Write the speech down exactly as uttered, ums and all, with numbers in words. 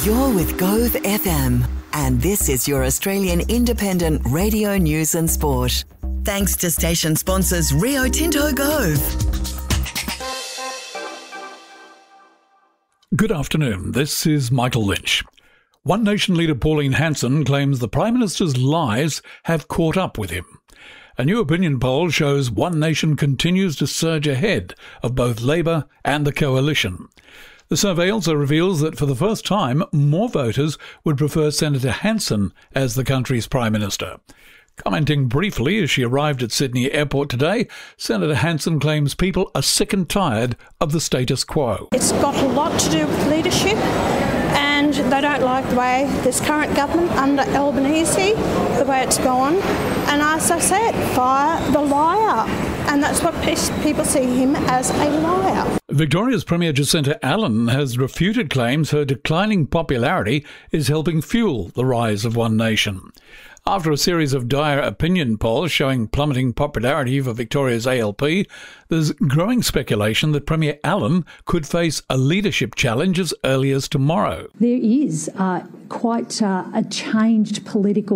You're with Gove F M, and this is your Australian independent radio news and sport. Thanks to station sponsors Rio Tinto Gove. Good afternoon, this is Michael Lynch. One Nation leader Pauline Hanson claims the Prime Minister's lies have caught up with him. A new opinion poll shows One Nation continues to surge ahead of both Labor and the Coalition. The survey also reveals that for the first time, more voters would prefer Senator Hanson as the country's Prime Minister. Commenting briefly as she arrived at Sydney Airport today, Senator Hanson claims people are sick and tired of the status quo. It's got a lot to do with leadership, and they don't like the way this current government under Albanese, the way it's gone. And as I said, fire the liar. And that's what people see him as, a liar. Victoria's Premier Jacinta Allan has refuted claims her declining popularity is helping fuel the rise of One Nation. After a series of dire opinion polls showing plummeting popularity for Victoria's A L P, there's growing speculation that Premier Allan could face a leadership challenge as early as tomorrow. There is uh, quite uh, a changed political